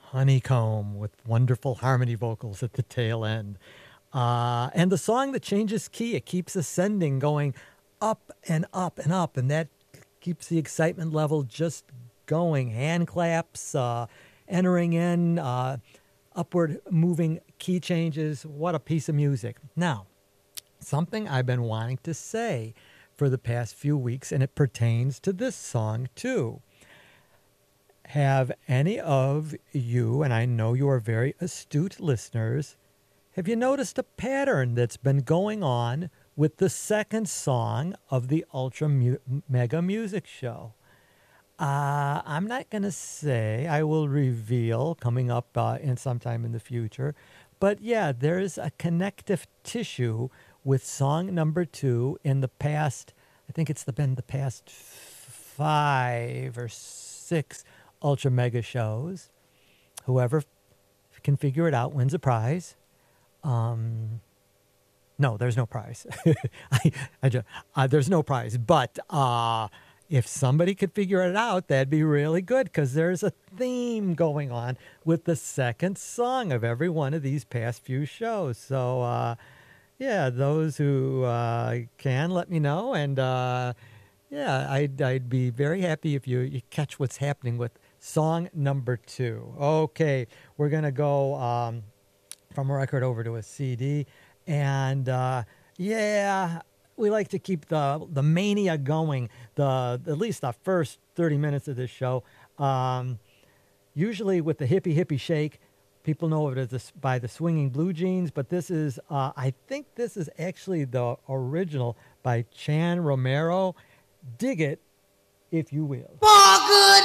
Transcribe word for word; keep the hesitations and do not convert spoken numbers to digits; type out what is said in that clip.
Honeycomb with wonderful harmony vocals at the tail end. Uh, and the song that changes key, it keeps ascending, going up and up and up, and that keeps the excitement level just going. Hand claps, uh, entering in, uh, upward moving key changes. What a piece of music. Now, something I've been wanting to say for the past few weeks, and it pertains to this song too. Have any of you, and I know you are very astute listeners, have you noticed a pattern that's been going on with the second song of the Ultra Mu- Mega Music Show? Uh, I'm not going to say, I will reveal coming up uh, in sometime in the future. But yeah, there's a connective tissue with song number two in the past, I think it's the, been the past five or six Ultra Mega shows. Whoever can figure it out wins a prize. Um, no, there's no prize. I, I just, uh, there's no prize. But uh, if somebody could figure it out, that'd be really good because there's a theme going on with the second song of every one of these past few shows. So, uh, yeah, those who uh, can, let me know. And, uh, yeah, I'd, I'd be very happy if you, you catch what's happening with song number two. Okay, we're going to go... Um, from a record over to a C D. And uh, yeah, we like to keep the the mania going, the at least the first thirty minutes of this show. Um, usually with the hippie hippie shake, people know it as the, by the Swinging Blue Jeans, but this is, uh, I think this is actually the original by Chan Romero. Dig it, if you will. For good